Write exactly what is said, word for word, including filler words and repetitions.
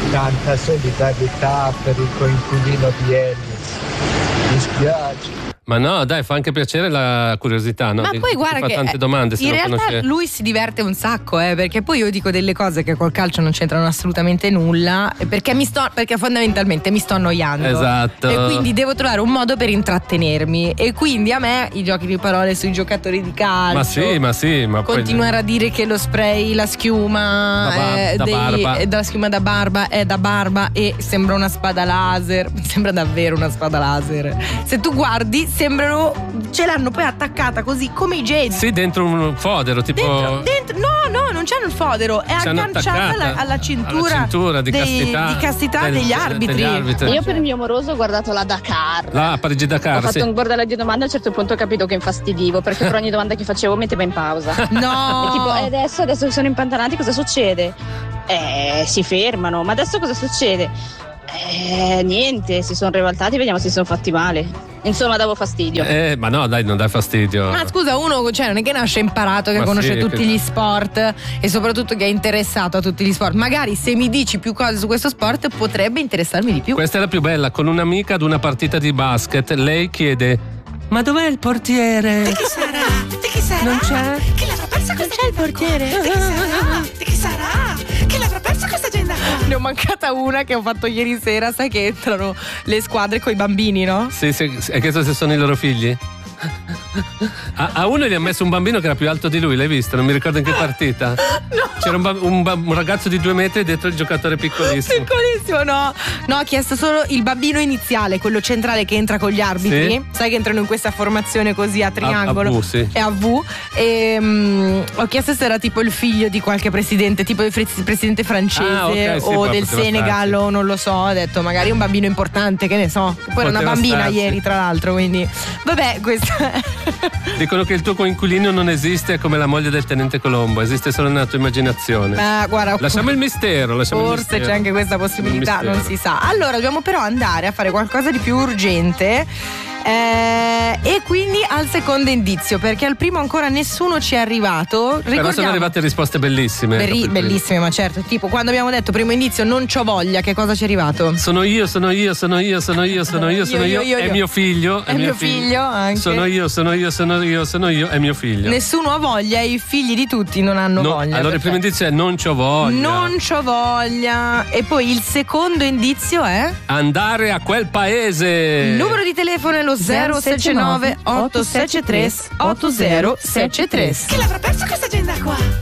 tanta solidarietà per il coinquilino di Ellis. Mi spiace. Ma no, dai, fa anche piacere la curiosità, no? Ma Di, poi guarda fa che tante domande, se in non realtà conosce... lui si diverte un sacco, eh, perché poi io dico delle cose che col calcio non c'entrano assolutamente nulla, perché mi sto perché fondamentalmente mi sto annoiando. Esatto. E quindi devo trovare un modo per intrattenermi, e quindi a me i giochi di parole sui giocatori di calcio. Ma sì, ma sì, ma continuare poi... a dire che lo spray, la schiuma da, bar- eh, da dei, barba. è da schiuma da barba è da barba e sembra una spada laser, sembra davvero una spada laser. Se tu guardi sembrano, ce l'hanno poi attaccata così come i Jedi. Sì, dentro un fodero, tipo. Dentro, dentro, no, no, non c'hanno il fodero, è C'hanno agganciata alla, alla cintura, alla cintura di dei, castità, di castità del- degli, arbitri. degli arbitri. Io per il mio amoroso ho guardato la Dakar. La Parigi Dakar, Ho fatto sì. un bordello di domande, a un certo punto ho capito che infastidivo, perché per ogni domanda che facevo metteva in pausa. No! E tipo, e adesso, adesso che sono impantanati cosa succede? Eh, si fermano, ma adesso cosa succede? Eh, niente, si sono rivoltati, vediamo se si sono fatti male. Insomma, davo fastidio. Eh, ma no, dai, non dai fastidio. Ma scusa, uno cioè, non è che nasce imparato, che Ma conosce sì, tutti che- gli sport e soprattutto che è interessato a tutti gli sport. Magari se mi dici più cose su questo sport potrebbe interessarmi di più. Questa è la più bella. Con un'amica ad una partita di basket, lei chiede: ma dov'è il portiere? Di chi sarà? Di chi sarà? Non c'è? Che l'avrà persa questa c'è il portiere? Di chi sarà? Di chi sarà? Che l'avrà persa questa agenda qua? Ne ho mancata una che ho fatto ieri sera, sai che entrano le squadre coi bambini, no? Sì, sì, hai chiesto se sono i loro figli? A, a uno gli ha messo un bambino che era più alto di lui, l'hai visto? Non mi ricordo in che partita. No. C'era un, ba- un, ba- un ragazzo di due metri dietro il giocatore piccolissimo. Piccolissimo, no. No, ho chiesto solo il bambino iniziale, quello centrale che entra con gli arbitri. Sì. Sai che entrano in questa formazione così a triangolo. A- a V, sì. E a V. E mm, ho chiesto se era tipo il figlio di qualche presidente, tipo il fre- presidente francese Ah, ok, sì, o poi del poteva Senegal starci. o non lo so. Ho detto magari un bambino importante, che ne so. Poi era una Poteva bambina starci. ieri, tra l'altro, quindi. Vabbè, questo è. Dicono che il tuo coinquilino non esiste come la moglie del tenente Colombo, esiste solo nella tua immaginazione. Ma guarda, Lasciamo il mistero, lasciamo il forse mistero. c'è anche questa possibilità, Il mistero. non si sa. Allora dobbiamo però andare a fare qualcosa di più urgente, eh, e quindi al secondo indizio, perché al primo ancora nessuno ci è arrivato. Però sono Ricordiamo- arrivate risposte bellissime. Berri- dopo il primo. bellissime, ma certo, tipo quando abbiamo detto primo indizio non c'ho voglia, che cosa ci è arrivato? Sono io, sono io, sono io, sono io, sono io, sono io, Io, io, io, è io. mio figlio, È mio figlio anche. Sono io, sono io, sono io, sono io, è mio figlio. Nessuno ha voglia e i figli di tutti non hanno No, voglia. allora il primo perfetto. indizio è non c'ho voglia. Non c'ho voglia. E poi il secondo indizio è? Andare a quel paese. Il numero di telefono è lo zero sessantanove otto sette tre otto zero sette tre. Che l'avrà persa questa agenda qua?